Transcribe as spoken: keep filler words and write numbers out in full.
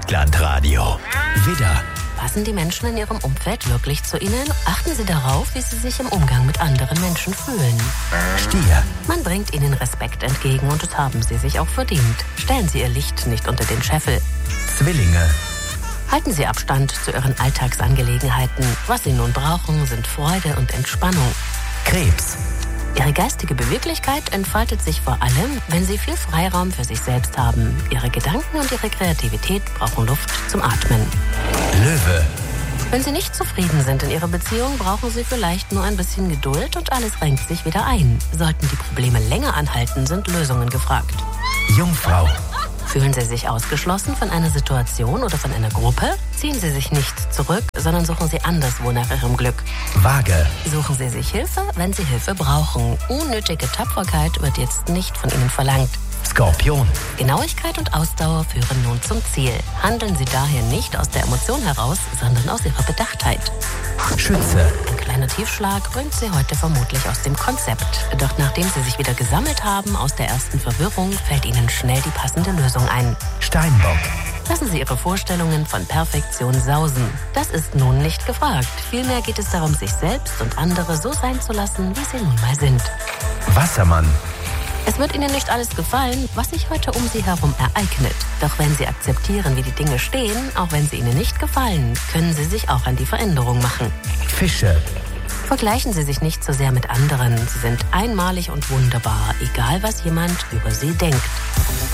Stadtlandradio. Widder. Passen die Menschen in ihrem Umfeld wirklich zu ihnen? Achten Sie darauf, wie sie sich im Umgang mit anderen Menschen fühlen. Stier. Man bringt ihnen Respekt entgegen und das haben sie sich auch verdient. Stellen Sie Ihr Licht nicht unter den Scheffel. Zwillinge. Halten Sie Abstand zu Ihren Alltagsangelegenheiten. Was Sie nun brauchen, sind Freude und Entspannung. Krebs. Ihre geistige Beweglichkeit entfaltet sich vor allem, wenn Sie viel Freiraum für sich selbst haben. Ihre Gedanken und Ihre Kreativität brauchen Luft zum Atmen. Löwe. Wenn Sie nicht zufrieden sind in Ihrer Beziehung, brauchen Sie vielleicht nur ein bisschen Geduld und alles renkt sich wieder ein. Sollten die Probleme länger anhalten, sind Lösungen gefragt. Jungfrau. Fühlen Sie sich ausgeschlossen von einer Situation oder von einer Gruppe? Ziehen Sie sich nicht zurück, sondern suchen Sie anderswo nach Ihrem Glück. Waage. Suchen Sie sich Hilfe, wenn Sie Hilfe brauchen. Unnötige Tapferkeit wird jetzt nicht von Ihnen verlangt. Skorpion. Genauigkeit und Ausdauer führen nun zum Ziel. Handeln Sie daher nicht aus der Emotion heraus, sondern aus Ihrer Bedachtheit. Schütze. Ein kleiner Tiefschlag bringt Sie heute vermutlich aus dem Konzept. Doch nachdem Sie sich wieder gesammelt haben aus der ersten Verwirrung, fällt Ihnen schnell die passende Lösung ein. Steinbock. Lassen Sie Ihre Vorstellungen von Perfektion sausen. Das ist nun nicht gefragt. Vielmehr geht es darum, sich selbst und andere so sein zu lassen, wie sie nun mal sind. Wassermann. Es wird Ihnen nicht alles gefallen, was sich heute um Sie herum ereignet. Doch wenn Sie akzeptieren, wie die Dinge stehen, auch wenn sie Ihnen nicht gefallen, können Sie sich auch an die Veränderung machen. Fische. Vergleichen Sie sich nicht so sehr mit anderen. Sie sind einmalig und wunderbar, egal was jemand über Sie denkt.